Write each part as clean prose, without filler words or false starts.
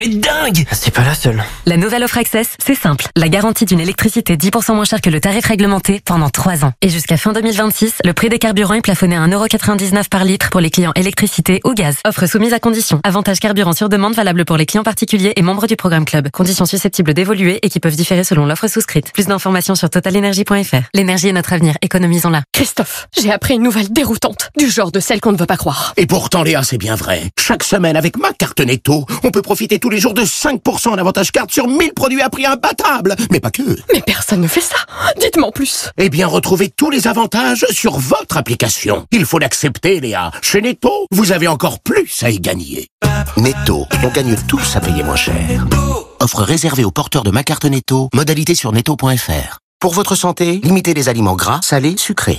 Dingue! C'est pas la seule. La nouvelle offre Access, c'est simple. La garantie d'une électricité 10% moins chère que le tarif réglementé pendant 3 ans. Et jusqu'à fin 2026, le prix des carburants est plafonné à 1,99€ par litre pour les clients électricité ou gaz. Offre soumise à conditions. Avantage carburant sur demande valable pour les clients particuliers et membres du programme Club. Conditions susceptibles d'évoluer et qui peuvent différer selon l'offre souscrite. Plus d'informations sur totalenergy.fr. L'énergie est notre avenir, économisons-la. Christophe, j'ai appris une nouvelle déroutante, du genre de celle qu'on ne veut pas croire. Et pourtant, Léa, c'est bien vrai. Chaque semaine, avec ma carte Netto, on peut profiter tous les jours de 5% en avantage carte sur 1000 produits à prix imbattable. Mais pas que. Mais personne ne fait ça. Dites-moi en plus. Eh bien, retrouvez tous les avantages sur votre application. Il faut l'accepter, Léa. Chez Netto, vous avez encore plus à y gagner. Netto, on gagne tous à payer moins cher. Offre réservée aux porteurs de ma carte Netto. Modalité sur netto.fr. Pour votre santé, limitez les aliments gras, salés, sucrés.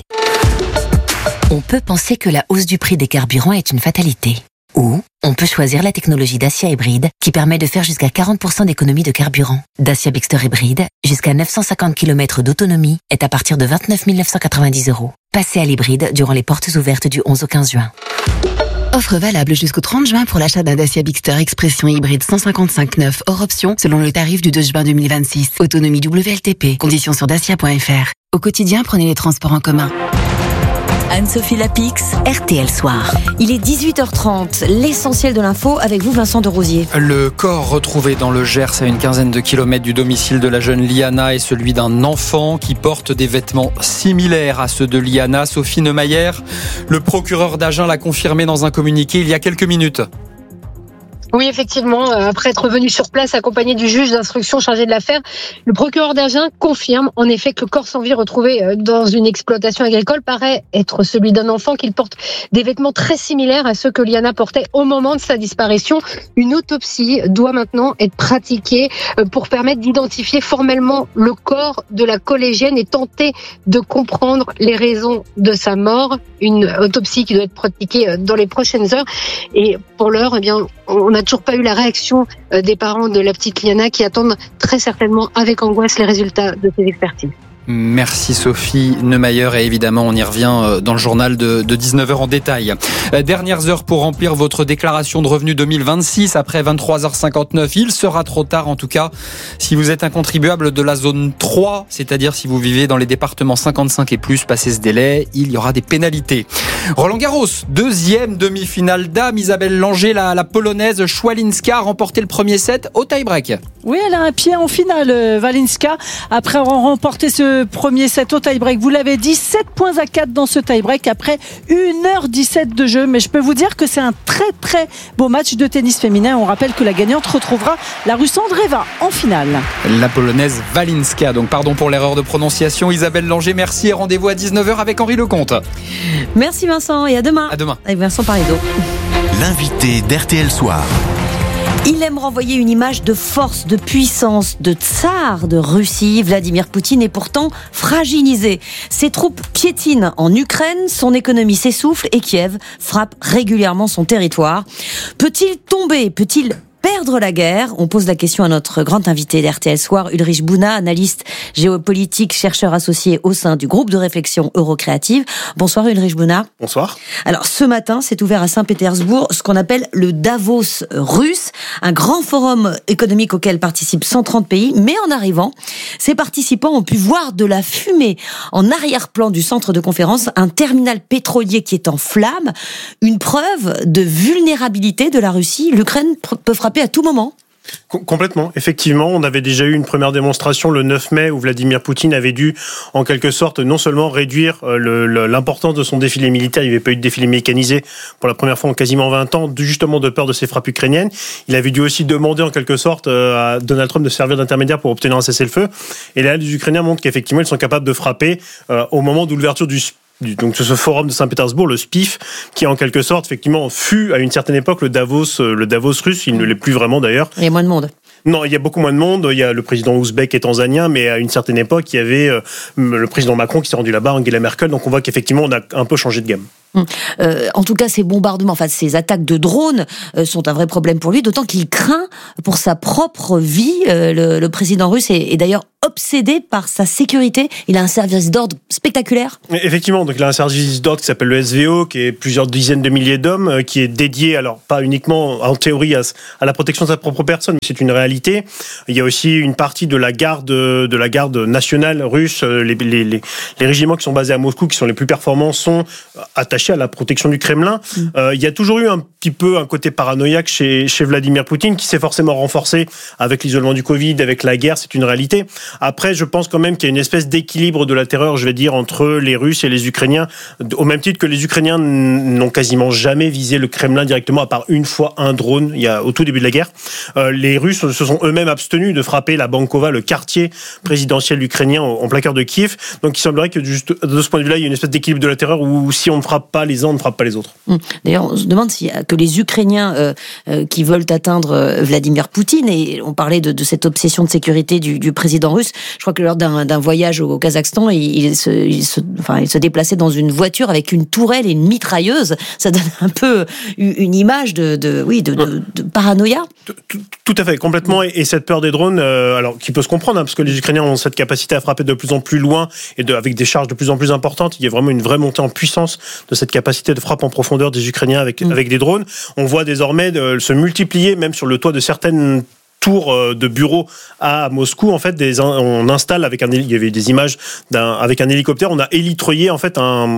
On peut penser que la hausse du prix des carburants est une fatalité. Ou on peut choisir la technologie Dacia Hybride qui permet de faire jusqu'à 40% d'économie de carburant. Dacia Bigster Hybride, jusqu'à 950 km d'autonomie, est à partir de 29 990 €. Passez à l'hybride durant les portes ouvertes du 11 au 15 juin. Offre valable jusqu'au 30 juin pour l'achat d'un Dacia Bigster Expression hybride 155/9 hors option selon le tarif du 2 juin 2026. Autonomie WLTP. Conditions sur dacia.fr. Au quotidien, prenez les transports en commun. Anne-Sophie Lapix, RTL Soir. Il est 18h30, l'essentiel de l'info avec vous Vincent de Rosier. Le corps retrouvé dans le Gers à une quinzaine de kilomètres du domicile de la jeune Liana est celui d'un enfant qui porte des vêtements similaires à ceux de Liana. Sophie Neumayer, le procureur d'Agen l'a confirmé dans un communiqué il y a quelques minutes. Oui, effectivement, après être venu sur place accompagné du juge d'instruction chargé de l'affaire, le procureur d'Agen confirme en effet que le corps sans vie retrouvé dans une exploitation agricole paraît être celui d'un enfant qui porte des vêtements très similaires à ceux que Liana portait au moment de sa disparition. Une autopsie doit maintenant être pratiquée pour permettre d'identifier formellement le corps de la collégienne et tenter de comprendre les raisons de sa mort. Une autopsie qui doit être pratiquée dans les prochaines heures. Et pour l'heure, eh bien, on n'a toujours pas eu la réaction des parents de la petite Liana qui attendent très certainement avec angoisse les résultats de ces expertises. Merci Sophie Neumayer et évidemment on y revient dans le journal de 19h en détail. Dernières heures pour remplir votre déclaration de revenus 2026 après 23h59. Il sera trop tard en tout cas si vous êtes un contribuable de la zone 3, c'est-à-dire si vous vivez dans les départements 55 et plus, passé ce délai, il y aura des pénalités. Roland Garros, deuxième demi-finale dames. Isabelle Langer, la polonaise Schwalinska a remporté le premier set au tie-break. Oui, elle a un pied en finale, Walinska, après avoir remporté ce premier set au tie-break. Vous l'avez dit, 7-4 dans ce tie-break après 1h17 de jeu. Mais je peux vous dire que c'est un très très beau match de tennis féminin. On rappelle que la gagnante retrouvera la Russe Andreeva en finale. La polonaise Walinska, donc pardon pour l'erreur de prononciation. Isabelle Langer, merci et rendez-vous à 19h avec Henri Lecomte. Merci Vincent et à demain. À demain. Avec Vincent Parisot. L'invité d'RTL Soir. Il aime renvoyer une image de force, de puissance, de tsar de Russie. Vladimir Poutine est pourtant fragilisé. Ses troupes piétinent en Ukraine, son économie s'essouffle et Kiev frappe régulièrement son territoire. Peut-il tomber ? Peut-il perdre la guerre ? On pose la question à notre grand invité d'RTL Soir, Ulrich Bouna, analyste géopolitique, chercheur associé au sein du groupe de réflexion Eurocréative. Bonsoir Ulrich Bouna. Bonsoir. Alors ce matin, s'est ouvert à Saint-Pétersbourg ce qu'on appelle le Davos russe, un grand forum économique auquel participent 130 pays. Mais en arrivant, ces participants ont pu voir de la fumée en arrière-plan du centre de conférence, un terminal pétrolier qui est en flammes, une preuve de vulnérabilité de la Russie. L'Ukraine peut frapper à tout moment. Complètement, effectivement, on avait déjà eu une première démonstration le 9 mai où Vladimir Poutine avait dû en quelque sorte non seulement réduire l'importance de son défilé militaire, il n'y avait pas eu de défilé mécanisé pour la première fois en quasiment 20 ans, justement de peur de ces frappes ukrainiennes. Il avait dû aussi demander en quelque sorte à Donald Trump de servir d'intermédiaire pour obtenir un cessez-le-feu. Et là, les Ukrainiens montrent qu'effectivement ils sont capables de frapper au moment d'ouverture donc ce forum de Saint-Pétersbourg, le SPIF, qui en quelque sorte effectivement fut à une certaine époque le Davos russe. Il ne l'est plus vraiment d'ailleurs. Il y a moins de monde. Non, il y a beaucoup moins de monde. Il y a le président ouzbek et tanzanien, mais à une certaine époque, il y avait le président Macron qui s'est rendu là-bas, Angela Merkel. Donc on voit qu'effectivement, on a un peu changé de gamme. En tout cas, ces bombardements, enfin ces attaques de drones sont un vrai problème pour lui, d'autant qu'il craint pour sa propre vie. Le président russe est d'ailleurs obsédé par sa sécurité. Il a un service d'ordre spectaculaire. Effectivement, donc il a un service d'ordre qui s'appelle le SVO, qui est plusieurs dizaines de milliers d'hommes, qui est dédié, alors pas uniquement en théorie à la protection de sa propre personne, mais c'est une réalité. Il y a aussi une partie de la garde nationale russe. Les régiments qui sont basés à Moscou, qui sont les plus performants, sont attachés à la protection du Kremlin. Il y a toujours eu un petit peu un côté paranoïaque chez Vladimir Poutine, qui s'est forcément renforcé avec l'isolement du Covid, avec la guerre, c'est une réalité. Après, je pense quand même qu'il y a une espèce d'équilibre de la terreur, je vais dire, entre les Russes et les Ukrainiens, au même titre que les Ukrainiens n'ont quasiment jamais visé le Kremlin directement, à part une fois un drone, au tout début de la guerre. Les Russes se sont eux-mêmes abstenus de frapper la Bankova, le quartier présidentiel ukrainien, en plein cœur de Kiev. Donc il semblerait que juste de ce point de vue-là, il y a une espèce d'équilibre de la terreur où si on ne frappe pas les uns, on ne frappe pas les autres. D'ailleurs, on se demande s'il y a que les Ukrainiens qui veulent atteindre Vladimir Poutine, et on parlait de cette obsession de sécurité du président russe. Je crois que lors d'un voyage au Kazakhstan, il se déplaçait dans une voiture avec une tourelle et une mitrailleuse. Ça donne un peu une image de paranoïa. Tout à fait, complètement. Et cette peur des drones, alors qui peut se comprendre, parce que les Ukrainiens ont cette capacité à frapper de plus en plus loin et avec des charges de plus en plus importantes. Il y a vraiment une vraie montée en puissance de cette capacité de frappe en profondeur des Ukrainiens avec des drones. On voit désormais se multiplier, même sur le toit de certaines tours de bureaux à Moscou, en fait, on installe il y avait des images avec un hélicoptère, on a élitreillé en fait un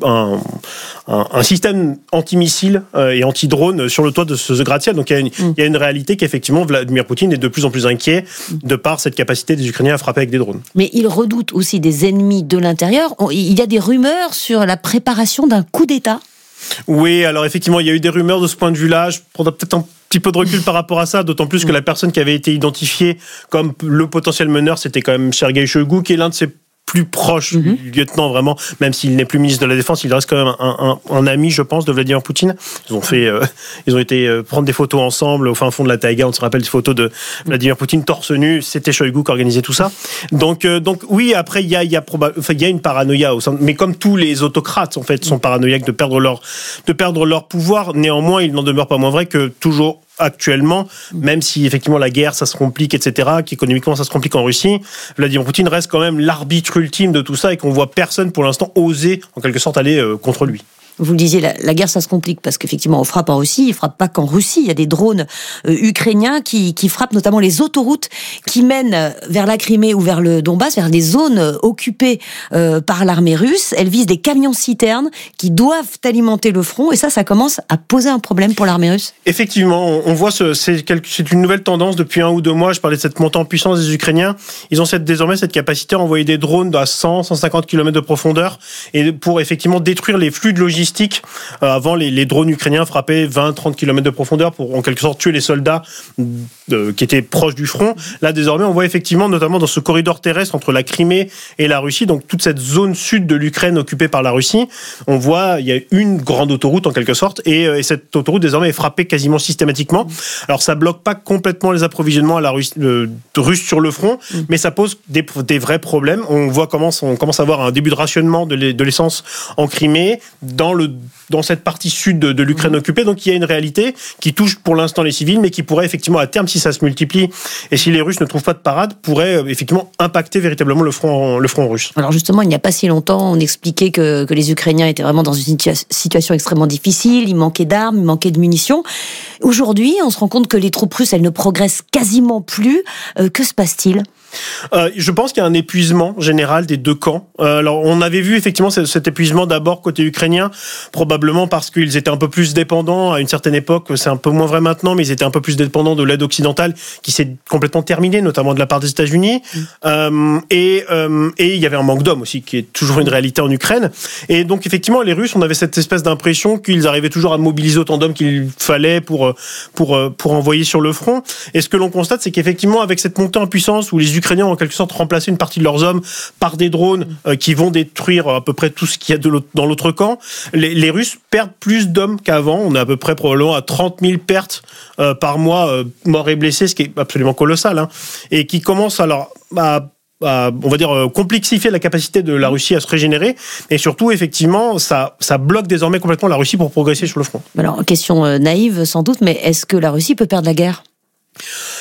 système anti-missile et anti-drone sur le toit de ce gratte-ciel. Donc il y a une réalité qu'effectivement Vladimir Poutine est de plus en plus inquiet de par cette capacité des Ukrainiens à frapper avec des drones. Mais il redoute aussi des ennemis de l'intérieur. Il y a des rumeurs sur la préparation d'un coup d'État. Oui, alors effectivement, il y a eu des rumeurs de ce point de vue-là. Je prendrais peut-être un petit peu de recul par rapport à ça, d'autant plus que la personne qui avait été identifiée comme le potentiel meneur, c'était quand même Sergueï Shoigu, qui est l'un de ses plus proche du lieutenant, vraiment, même s'il n'est plus ministre de la Défense, il reste quand même un ami, je pense, de Vladimir Poutine. Ils ont été prendre des photos ensemble au fin fond de la taïga. On se rappelle des photos de Vladimir Poutine torse nu. C'était Shoigu qui organisait tout ça. Donc oui, après il y a une paranoïa au sein, mais comme tous les autocrates en fait sont paranoïaques de perdre leur pouvoir. Néanmoins, il n'en demeure pas moins vrai que toujours actuellement, même si effectivement la guerre ça se complique, etc., qu'économiquement ça se complique en Russie, Vladimir Poutine reste quand même l'arbitre ultime de tout ça et qu'on voit personne pour l'instant oser en quelque sorte aller contre lui. Vous le disiez, la guerre, ça se complique parce qu'effectivement, on frappe en Russie. Il frappe pas qu'en Russie. Il y a des drones ukrainiens qui frappent notamment les autoroutes qui mènent vers la Crimée ou vers le Donbass, vers des zones occupées par l'armée russe. Elles visent des camions-citernes qui doivent alimenter le front. Et ça commence à poser un problème pour l'armée russe. Effectivement, on voit c'est une nouvelle tendance depuis 1 ou 2 mois. Je parlais de cette montée en puissance des Ukrainiens. Ils ont désormais cette capacité à envoyer des drones à 100-150 km de profondeur et pour effectivement détruire les flux de logistique. Avant, les drones ukrainiens frappaient 20-30 km de profondeur pour en quelque sorte tuer les soldats qui étaient proches du front. Là, désormais, on voit effectivement, notamment dans ce corridor terrestre entre la Crimée et la Russie, donc toute cette zone sud de l'Ukraine occupée par la Russie, on voit, il y a une grande autoroute en quelque sorte, et cette autoroute désormais est frappée quasiment systématiquement. Alors, ça bloque pas complètement les approvisionnements à la russe sur le front, mais ça pose des vrais problèmes. On voit on commence à avoir un début de rationnement de l'essence en Crimée, dans cette partie sud de l'Ukraine occupée. Donc il y a une réalité qui touche pour l'instant les civils, mais qui pourrait effectivement à terme, si ça se multiplie et si les Russes ne trouvent pas de parade, pourrait effectivement impacter véritablement le front russe. Alors justement, il n'y a pas si longtemps, on expliquait que les Ukrainiens étaient vraiment dans une situation extrêmement difficile, il manquait d'armes, il manquait de munitions. Aujourd'hui, on se rend compte que les troupes russes, elles ne progressent quasiment plus. Que se passe-t-il ? Je pense qu'il y a un épuisement général des deux camps. Alors, on avait vu effectivement cet épuisement d'abord côté ukrainien, probablement parce qu'ils étaient un peu plus dépendants à une certaine époque. C'est un peu moins vrai maintenant, mais ils étaient un peu plus dépendants de l'aide occidentale qui s'est complètement terminée, notamment de la part des États-Unis. Et il y avait un manque d'hommes aussi, qui est toujours une réalité en Ukraine. Et donc, effectivement, les Russes, on avait cette espèce d'impression qu'ils arrivaient toujours à mobiliser autant d'hommes qu'il fallait pour envoyer sur le front. Et ce que l'on constate, c'est qu'effectivement, avec cette montée en puissance où les Ukrainiens ont en quelque sorte remplacé une partie de leurs hommes par des drones qui vont détruire à peu près tout ce qu'il y a dans l'autre camp, les Russes perdent plus d'hommes qu'avant. On est à peu près probablement à 30 000 pertes par mois, morts et blessés, ce qui est absolument colossal, et qui commence alors à on va dire complexifier la capacité de la Russie à se régénérer, et surtout effectivement ça bloque désormais complètement la Russie pour progresser sur le front. Alors question naïve sans doute, mais est-ce que la Russie peut perdre la guerre ?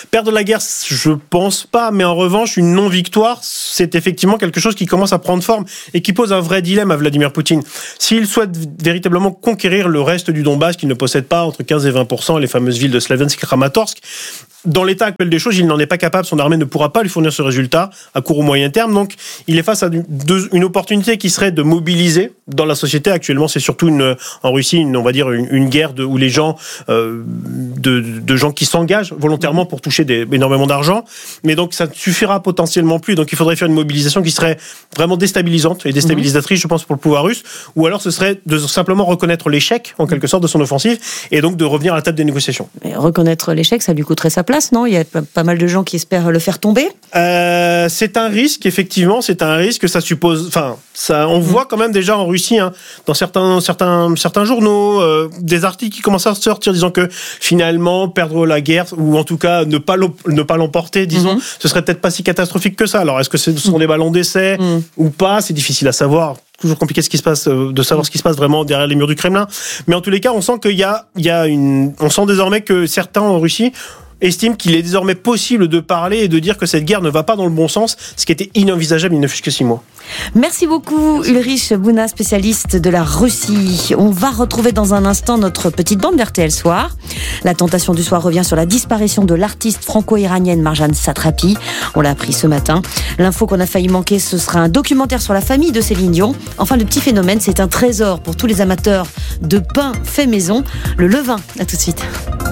Perdre la guerre, je pense pas, mais en revanche, une non-victoire, c'est effectivement quelque chose qui commence à prendre forme et qui pose un vrai dilemme à Vladimir Poutine. S'il souhaite véritablement conquérir le reste du Donbass qu'il ne possède pas, entre 15 et 20%, les fameuses villes de Slaviansk et Kramatorsk, dans l'état actuel des choses, il n'en est pas capable, son armée ne pourra pas lui fournir ce résultat à court ou moyen terme, donc il est face à une opportunité qui serait de mobiliser dans la société. Actuellement, c'est surtout en Russie, on va dire une guerre où les gens, de gens qui s'engagent volontairement pour toucher énormément d'argent, mais donc ça ne suffira potentiellement plus, donc il faudrait faire une mobilisation qui serait vraiment déstabilisante et déstabilisatrice, je pense, pour le pouvoir russe, ou alors ce serait de simplement reconnaître l'échec, en quelque sorte, de son offensive, et donc de revenir à la table des négociations. Mais reconnaître l'échec, ça lui coûterait sa place, non ? Il y a pas mal de gens qui espèrent le faire tomber. C'est un risque, effectivement, c'est un risque. Ça suppose, enfin, on voit quand même déjà en Russie, dans certains journaux, des articles qui commencent à sortir disant que finalement perdre la guerre, ou en tout cas ne pas l'emporter, disons, ce serait peut-être pas si catastrophique que ça. Alors est-ce que ce sont des ballons d'essai ou pas ? C'est difficile à savoir. Toujours compliqué de savoir ce qui se passe vraiment derrière les murs du Kremlin. Mais en tous les cas, on sent on sent désormais que certains en Russie estiment qu'il est désormais possible de parler et de dire que cette guerre ne va pas dans le bon sens, ce qui était inenvisageable il ne fut que 6 mois. Merci beaucoup Ulrich Bouna, spécialiste de la Russie. On va retrouver dans un instant notre petite bande d'RTL Soir. La tentation du soir revient sur la disparition de l'artiste franco-iranienne Marjane Satrapi. On l'a appris ce matin. L'info qu'on a failli manquer, ce sera un documentaire sur la famille de Céline Dion. Enfin, le petit phénomène, c'est un trésor pour tous les amateurs de pain fait maison, le levain. À tout de suite.